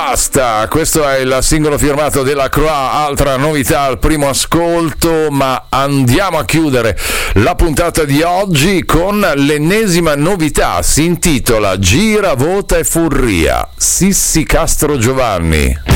basta, questo è il singolo firmato della Croix, altra novità al primo ascolto, ma andiamo a chiudere la puntata di oggi con l'ennesima novità, si intitola Gira, Vota e Furria, Sissi Castro Giovanni.